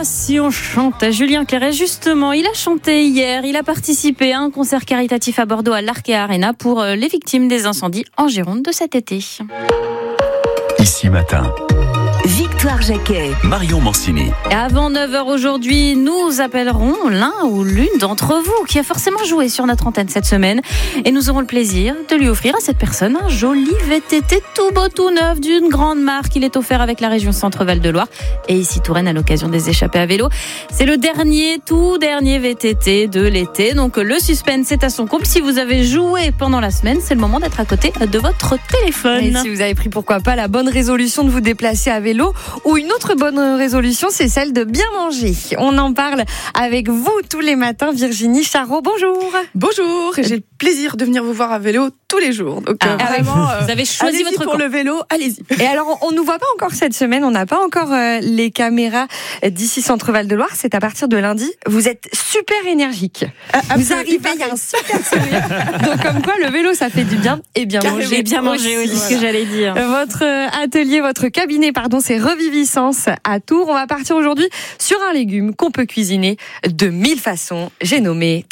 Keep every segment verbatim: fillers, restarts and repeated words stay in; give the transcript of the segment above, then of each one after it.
si on chante. Julien Clerc, justement, il a chanté hier, il a participé à un concert caritatif à Bordeaux à l'Arkea Arena pour les victimes des incendies en Gironde de cet été. Ici Matin. Victoire Jacquet, Marion Mancini. Et avant neuf heures aujourd'hui, nous appellerons l'un ou l'une d'entre vous qui a forcément joué sur notre antenne cette semaine. Et nous aurons le plaisir de lui offrir à cette personne un joli V T T tout beau, tout neuf d'une grande marque. Il est offert avec la région Centre-Val de Loire et ici Touraine à l'occasion des échappées à vélo. C'est le dernier, tout dernier V T T de l'été. Donc le suspense est à son comble. Si vous avez joué pendant la semaine, c'est le moment d'être à côté de votre téléphone. Et si vous avez pris pourquoi pas la bonne résolution de vous déplacer à vélo, ou une autre bonne résolution, c'est celle de bien manger. On en parle avec vous tous les matins. Virginie Charot, bonjour. Bonjour, et j'ai le plaisir de venir vous voir à vélo tous les jours. Donc ah, euh, vraiment, vous avez choisi votre votre pour camp. Le vélo, allez-y. Et alors, on ne nous voit pas encore cette semaine, on n'a pas encore euh, les caméras d'ici Centre-Val de Loire. C'est à partir de lundi. Vous êtes super énergique. Ah, vous arrivez, il y a un super sourire. Donc comme quoi, le vélo, ça fait du bien et bien Carrément, manger. bien manger aussi, Voilà. ce que j'allais dire. Votre atelier, votre cabinet, pardon, c'est Reviviscence à Tours. On va partir aujourd'hui sur un légume qu'on peut cuisiner de mille façons. J'ai nommé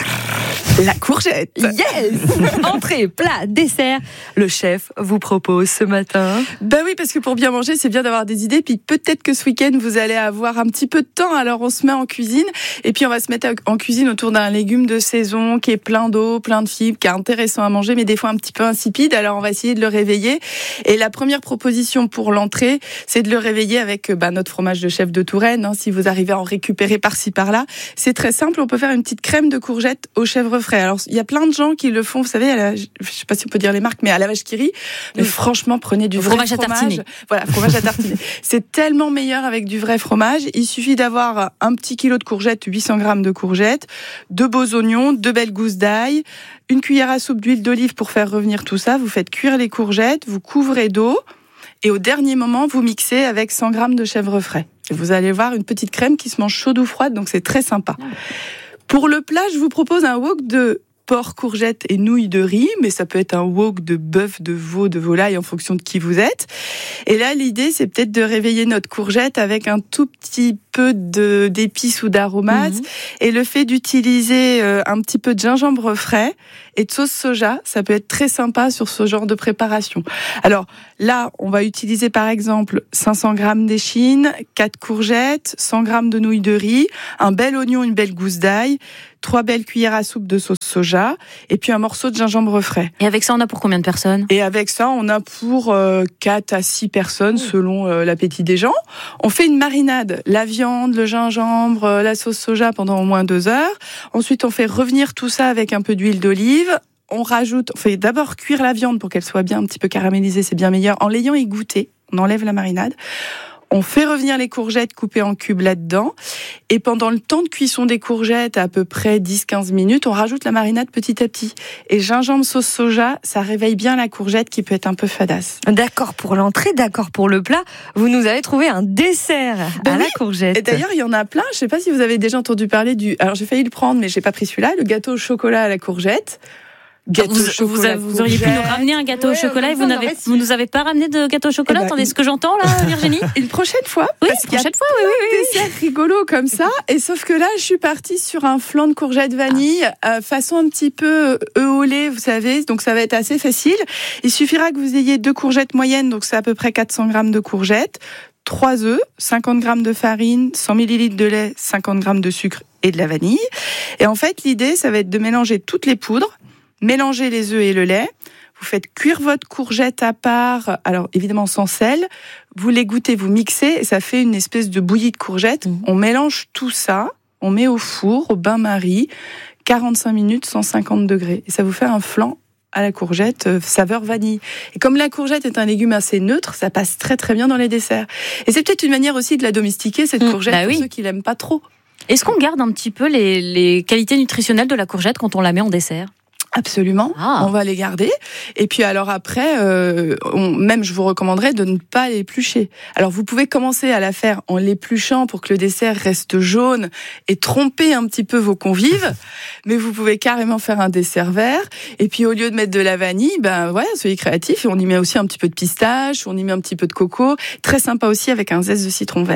la courgette. Yes. Entrée, plat, dessert. Le chef vous propose ce matin. Ben oui, parce que pour bien manger, c'est bien d'avoir des idées. Puis peut-être que ce week-end, vous allez avoir un petit peu de temps. Alors on se met en cuisine. Et puis on va se mettre en cuisine autour d'un légume de saison qui est plein d'eau, plein de fibres, qui est intéressant à manger, mais des fois un petit peu insipide. Alors on va essayer de le réveiller. Et la première proposition pour l'entrée, c'est de le réveiller avec ben, notre fromage de chef de Touraine. Hein, si vous arrivez à en récupérer par-ci par-là, c'est très simple. On peut faire une petite crème de courgettes au chèvre frais. Alors il y a plein de gens qui le font. Vous savez, à la, je sais pas si on peut dire les marques, mais à la vache qui rit. Mais franchement, prenez du vrai fromage à fromage. tartiner. Voilà, fromage à tartiner. C'est tellement meilleur avec du vrai fromage. Il suffit d'avoir un petit kilo de courgettes, huit cents grammes de courgettes, deux beaux oignons, deux belles gousses d'ail, une cuillère à soupe d'huile d'olive pour faire revenir tout ça. Vous faites cuire les courgettes, vous couvrez d'eau et au dernier moment, vous mixez avec cent grammes de chèvre frais. Et vous allez voir une petite crème qui se mange chaude ou froide, donc c'est très sympa. Pour le plat, je vous propose un wok de porc, courgettes et nouilles de riz, mais ça peut être un wok de bœuf, de veau, de volaille en fonction de qui vous êtes. Et là, l'idée, c'est peut-être de réveiller notre courgette avec un tout petit peu de, d'épices ou d'aromates. Mmh. Et le fait d'utiliser euh, un petit peu de gingembre frais et de sauce soja, ça peut être très sympa sur ce genre de préparation. Alors là, on va utiliser par exemple cinq cents grammes d'échine, quatre courgettes, cent grammes de nouilles de riz, un bel oignon, une belle gousse d'ail, trois belles cuillères à soupe de sauce soja et puis un morceau de gingembre frais. Et avec ça, on a pour combien de personnes ? Et avec ça, on a pour euh, quatre à six personnes selon euh, l'appétit des gens. On fait une marinade, la viande, le gingembre, euh, la sauce soja pendant au moins deux heures. Ensuite, on fait revenir tout ça avec un peu d'huile d'olive. On rajoute, on fait d'abord cuire la viande pour qu'elle soit bien un petit peu caramélisée, c'est bien meilleur. En l'ayant égouttée, on enlève la marinade. On fait revenir les courgettes coupées en cubes là-dedans. Et pendant le temps de cuisson des courgettes, à peu près dix à quinze minutes, on rajoute la marinade petit à petit. Et gingembre, sauce soja, ça réveille bien la courgette qui peut être un peu fadasse. D'accord pour l'entrée, d'accord pour le plat. Vous nous avez trouvé un dessert ben à oui. la courgette. Et d'ailleurs, il y en a plein. Je ne sais pas si vous avez déjà entendu parler du... Alors, j'ai failli le prendre, mais je n'ai pas pris celui-là. Le gâteau au chocolat à la courgette. Gâteau vous, chocolat, vous, vous auriez pu nous ramener un gâteau ouais, au chocolat et vous n'avez, vous nous avez pas ramené de gâteau au chocolat. Eh ben, Attendez, ce que j'entends là, Virginie. Une prochaine fois. Oui, une prochaine fois. Oui, oui, oui. Dessert rigolo comme ça. Et sauf que là, je suis partie sur un flan de courgettes vanille, ah. euh, façon un petit peu œuf au lait, vous savez. Donc ça va être assez facile. Il suffira que vous ayez deux courgettes moyennes, donc c'est à peu près quatre cents grammes de courgettes, trois œufs, cinquante grammes de farine, cent millilitres de lait, cinquante grammes de sucre et de la vanille. Et en fait, l'idée, ça va être de mélanger toutes les poudres. Mélangez les œufs et le lait, vous faites cuire votre courgette à part, alors évidemment sans sel, vous l'égouttez, vous mixez, et ça fait une espèce de bouillie de courgette. Mmh. On mélange tout ça, on met au four, au bain-marie, quarante-cinq minutes, cent cinquante degrés. Et ça vous fait un flan à la courgette, euh, saveur vanille. Et comme la courgette est un légume assez neutre, ça passe très très bien dans les desserts. Et c'est peut-être une manière aussi de la domestiquer, cette mmh, courgette, bah oui. pour ceux qui l'aiment pas trop. Est-ce qu'on garde un petit peu les, les qualités nutritionnelles de la courgette quand on la met en dessert ? Absolument, ah. on va les garder. Et puis alors après, euh, on, même je vous recommanderais de ne pas l'éplucher. Alors vous pouvez commencer à la faire en l'épluchant pour que le dessert reste jaune et tromper un petit peu vos convives. Mais vous pouvez carrément faire un dessert vert. Et puis au lieu de mettre de la vanille, ben ouais, soyez créatifs. Et on y met aussi un petit peu de pistache, on y met un petit peu de coco. Très sympa aussi avec un zeste de citron vert.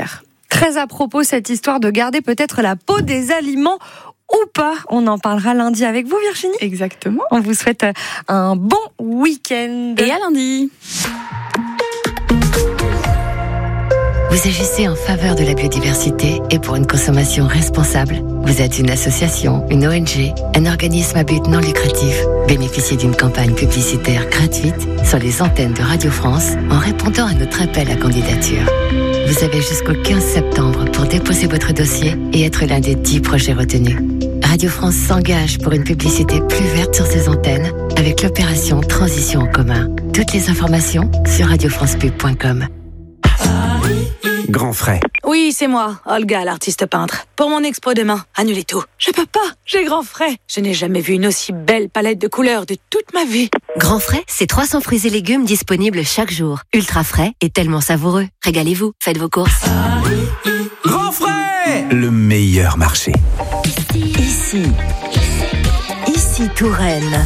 Très à propos, cette histoire de garder peut-être la peau des aliments ou pas. On en parlera lundi avec vous, Virginie. Exactement. On vous souhaite un bon week-end. Et à lundi. Vous agissez en faveur de la biodiversité et pour une consommation responsable. Vous êtes une association, une O N G, un organisme à but non lucratif. Bénéficiez d'une campagne publicitaire gratuite sur les antennes de Radio France en répondant à notre appel à candidature. Vous avez jusqu'au quinze septembre pour déposer votre dossier et être l'un des dix projets retenus. Radio France s'engage pour une publicité plus verte sur ses antennes avec l'opération Transition en commun. Toutes les informations sur radio france pub point com. Grand frais. Oui, c'est moi, Olga, l'artiste peintre. Pour mon expo demain, annulez tout. Je peux pas, j'ai grand frais. Je n'ai jamais vu une aussi belle palette de couleurs de toute ma vie. Grand frais, c'est trois cents fruits et légumes disponibles chaque jour. Ultra frais et tellement savoureux. Régalez-vous, faites vos courses. Grand frais, le meilleur marché. Ici, ici Touraine.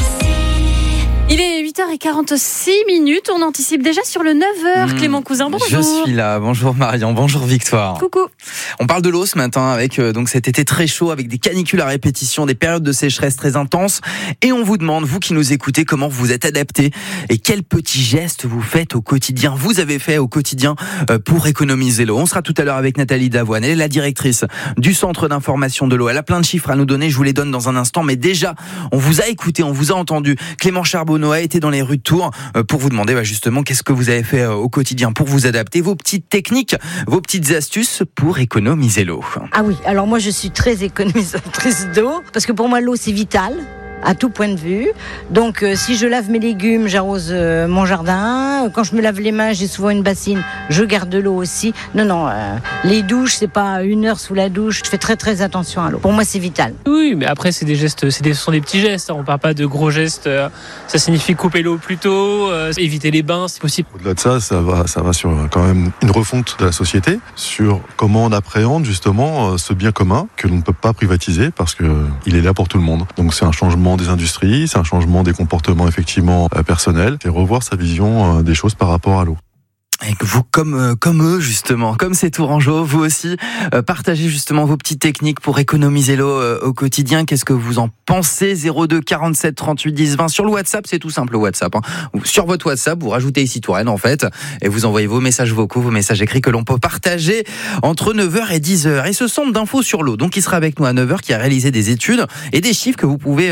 Il est huit heures quarante-six minutes. On anticipe déjà sur le neuf heures. Mmh, Clément Cousin, bonjour. Je suis là. Bonjour Marion. Bonjour Victoire. Coucou. On parle de l'eau ce matin avec euh, donc cet été très chaud, avec des canicules à répétition, des périodes de sécheresse très intenses. Et on vous demande, vous qui nous écoutez, comment vous êtes adaptés et quels petits gestes vous faites au quotidien. Vous avez fait au quotidien euh, pour économiser l'eau. On sera tout à l'heure avec Nathalie Davoine. Elle est la directrice du centre d'information de l'eau. Elle a plein de chiffres à nous donner. Je vous les donne dans un instant. Mais déjà, on vous a écouté, on vous a entendu. Clément Charbonneau a été dans les rues de Tours pour vous demander bah, justement qu'est-ce que vous avez fait au quotidien pour vous adapter, vos petites techniques, vos petites astuces pour économiser l'eau. Ah oui, alors moi je suis très économisatrice d'eau parce que pour moi l'eau c'est vital. À tout point de vue. Donc euh, si je lave mes légumes, j'arrose euh, mon jardin. Quand je me lave les mains, j'ai souvent une bassine, je garde de l'eau aussi. Non, non, euh, les douches, c'est pas une heure sous la douche. Je fais très très attention à l'eau. Pour moi, c'est vital. Oui, mais après, c'est des gestes, c'est des, ce sont des petits gestes. On parle pas de gros gestes. Ça signifie couper l'eau plus tôt, euh, éviter les bains, c'est possible. Au-delà de ça, ça va, ça va sur quand même une refonte de la société, sur comment on appréhende justement ce bien commun que l'on ne peut pas privatiser parce que il est là pour tout le monde. Donc c'est un changement des industries, c'est un changement des comportements effectivement euh, personnels, c'est revoir sa vision euh, des choses par rapport à l'eau. Et que vous, comme euh, comme eux justement, comme ces Tourangeaux, vous aussi euh, partagez justement vos petites techniques pour économiser l'eau euh, au quotidien. Qu'est-ce que vous en pensez? Zéro deux quarante-sept trente-huit dix vingt sur le WhatsApp, c'est tout simple le WhatsApp. Hein. Sur votre WhatsApp, vous rajoutez ici Touraine en fait, et vous envoyez vos messages vocaux, vos messages écrits que l'on peut partager entre neuf heures et dix heures. Et ce centre d'infos sur l'eau, donc qui sera avec nous à neuf heures, qui a réalisé des études et des chiffres que vous pouvez